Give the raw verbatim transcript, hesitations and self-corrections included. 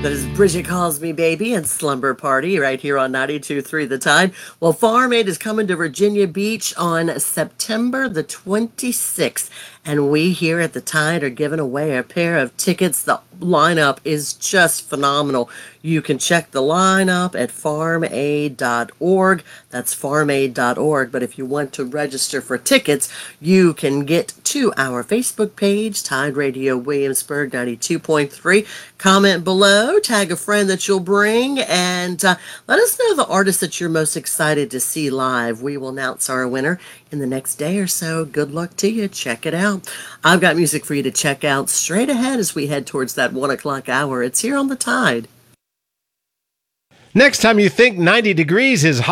That is Bridget Calls Me Baby and Slumber Party right here on ninety-two point three The Tide. Well, Farm Aid is coming to Virginia Beach on September the twenty-sixth. And we here at The Tide are giving away a pair of tickets. The lineup is just phenomenal. You can check the lineup at farm aid dot org. That's farm aid dot org. But if you want to register for tickets, you can get to our Facebook page, Tide Radio Williamsburg ninety-two point three. Comment below, tag a friend that you'll bring, and uh, let us know the artist that you're most excited to see live. We will announce our winner in the next day or so. Good luck to you. Check it out. I've got music for you to check out straight ahead as we head towards that one o'clock hour. It's here on The Tide. Next time you think ninety degrees is hot.